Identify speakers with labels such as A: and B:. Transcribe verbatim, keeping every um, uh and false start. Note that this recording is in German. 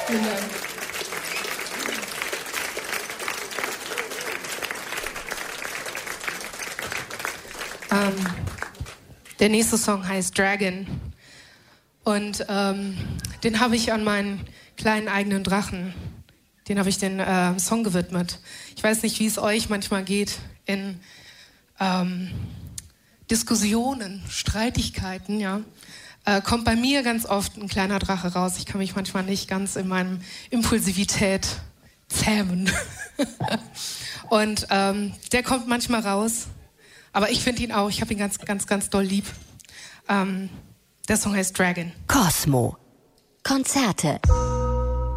A: Vielen Dank. Ähm, der nächste Song heißt Dragon. Und ähm, den habe ich an meinen kleinen eigenen Drachen, den habe ich den äh, Song gewidmet. Ich weiß nicht, wie es euch manchmal geht in ähm, Diskussionen, Streitigkeiten, ja. Äh, kommt bei mir ganz oft ein kleiner Drache raus. Ich kann mich manchmal nicht ganz in meinem Impulsivität zähmen. Und ähm, der kommt manchmal raus. Aber ich finde ihn auch, ich habe ihn ganz, ganz, ganz doll lieb. Ähm, der Song heißt Dragon.
B: Kosmo. Konzerte.